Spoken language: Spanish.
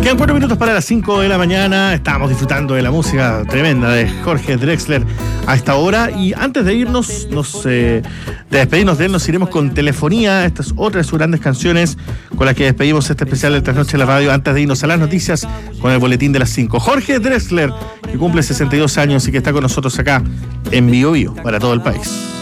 Quedan 4 minutos para las 5 de la mañana. Estábamos disfrutando de la música tremenda de Jorge Drexler a esta hora. Y antes de irnos, de despedirnos de él, nos iremos con Telefonía. Esta es otra de sus grandes canciones con las que despedimos este especial de Trasnoche en la Radio. Antes de irnos a las noticias con el boletín de las 5. Jorge Drexler, que cumple 62 años y que está con nosotros acá en Bio Bio para todo el país.